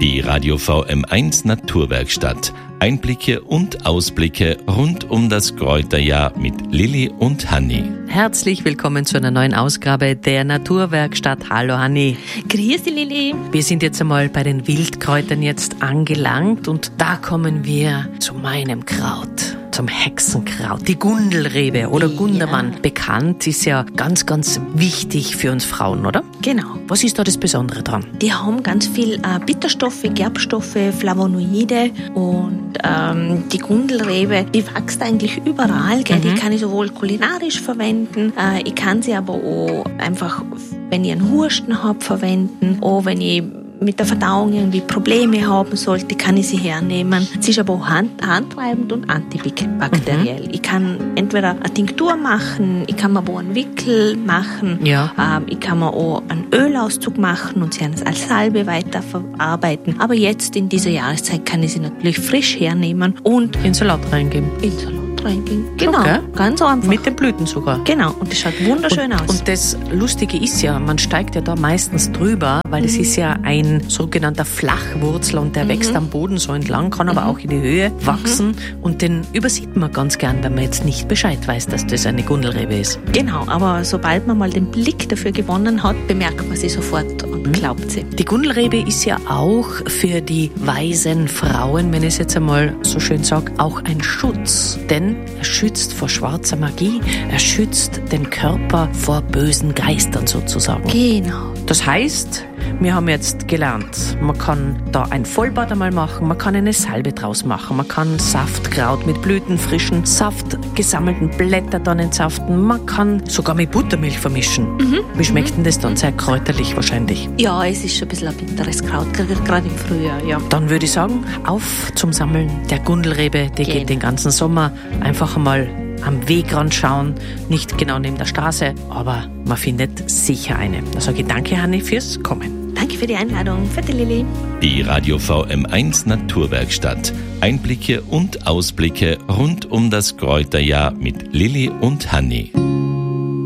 Die Radio VM1 Naturwerkstatt. Einblicke und Ausblicke rund um das Kräuterjahr mit Lilly und Hanni. Herzlich willkommen zu einer neuen Ausgabe der Naturwerkstatt. Hallo Hanni. Grüß dich, Lilly. Wir sind jetzt einmal bei den Wildkräutern jetzt angelangt und da kommen wir zu meinem Kraut. Zum Hexenkraut, die Gundelrebe oder Gundermann. Bekannt, ist ja ganz, ganz wichtig für uns Frauen, oder? Genau. Was ist da das Besondere dran? Die haben ganz viel Bitterstoffe, Gerbstoffe, Flavonoide und die Gundelrebe, die wächst eigentlich überall. Gell? Die kann ich sowohl kulinarisch verwenden, ich kann sie aber auch einfach, wenn ich einen Husten habe, verwenden, auch wenn ich mit der Verdauung irgendwie Probleme haben sollte, kann ich sie hernehmen. Sie ist aber auch handtreibend und antibakteriell. Ich kann entweder eine Tinktur machen, ich kann mir aber auch einen Wickel machen, ich kann mir auch einen Ölauszug machen und sie als Salbe weiterverarbeiten. Aber jetzt in dieser Jahreszeit kann ich sie natürlich frisch hernehmen und in Salat reingeben. Genau, okay. Ganz einfach. Mit den Blüten sogar. Genau, und das schaut wunderschön aus. Und das Lustige ist ja, man steigt ja da meistens drüber, weil es ist ja ein sogenannter Flachwurzel und der wächst am Boden so entlang, kann aber auch in die Höhe wachsen und den übersieht man ganz gern, wenn man jetzt nicht Bescheid weiß, dass das eine Gundelrebe ist. Genau, aber sobald man mal den Blick dafür gewonnen hat, bemerkt man sie sofort und glaubt sie. Die Gundelrebe ist ja auch für die weisen Frauen, wenn ich es jetzt einmal so schön sage, auch ein Schutz, denn er schützt vor schwarzer Magie, er schützt den Körper vor bösen Geistern sozusagen. Genau. Das heißt, wir haben jetzt gelernt, man kann da ein Vollbad einmal machen, man kann eine Salbe draus machen, man kann Saftkraut mit Blüten, frischen Saft, gesammelten Blätter dann entsaften, man kann sogar mit Buttermilch vermischen. Wie schmeckt denn das dann? Sehr kräuterlich wahrscheinlich. Ja, es ist schon ein bisschen ein bitteres Kraut, gerade im Frühjahr, ja. Dann würde ich sagen, auf zum Sammeln der Gundelrebe, die geht den ganzen Sommer. Einfach einmal am Wegrand schauen, nicht genau neben der Straße, aber man findet sicher eine. Da sage ich danke, Hanni, fürs Kommen. Danke für die Einladung. Vierte Lilly. Die Radio VM1 Naturwerkstatt. Einblicke und Ausblicke rund um das Kräuterjahr mit Lilly und Hanni.